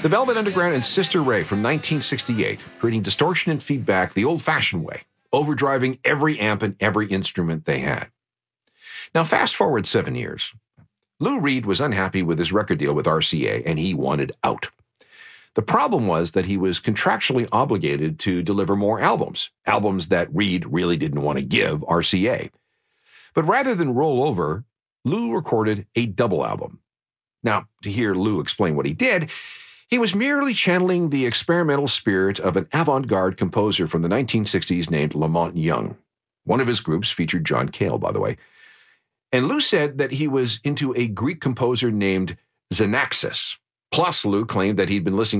The Velvet Underground and Sister Ray from 1968, creating distortion and feedback the old-fashioned way, overdriving every amp and every instrument they had. Now, fast forward 7 years. Lou Reed was unhappy with his record deal with RCA, and he wanted out. The problem was that he was contractually obligated to deliver more albums that Reed really didn't want to give RCA. But rather than roll over, Lou recorded a double album. Now, to hear Lou explain what he did, he was merely channeling the experimental spirit of an avant-garde composer from the 1960s named Lamont Young. One of his groups featured John Cale, by the way. And Lou said that he was into a Greek composer named Xanaxis. Plus, Lou claimed that he'd been listening